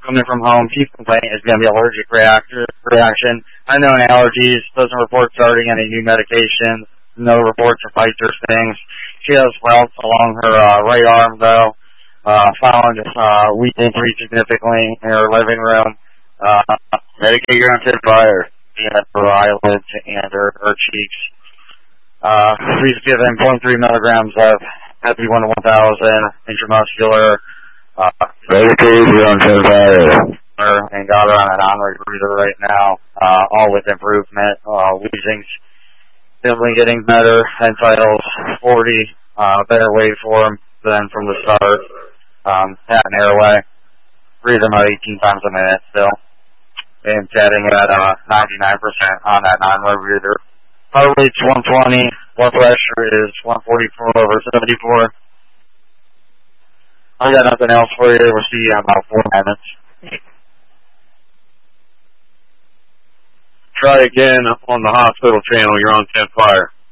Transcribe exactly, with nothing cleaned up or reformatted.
coming from home. Chief complaint is going to be allergic reactor, reaction. Unknown allergies. Doesn't report starting any new medications. No reports of bites or stings. She has welts along her uh, right arm, though. Uh, found uh, weeping pretty significantly in her living room. Uh, Medicate your own fire. And her eyelids and her, her cheeks. Uh, please give him zero point three milligrams of Epi one to one thousand intramuscular. Uh, Medicate your own fire. And got her on a non-rebreather right now. Uh, all with improvement. Uh, wheezing's definitely getting better. N vitals forty. Uh, better waveform than from the start. Um, had an airway. Breathing about eighteen times a minute still. And setting at uh, ninety-nine percent on that non-rebreather. Heart rate's one twenty. Blood pressure is one forty-four over seventy-four. I got nothing else for you. We'll see you in about four minutes. Try again on the hospital channel. You're on ten fire.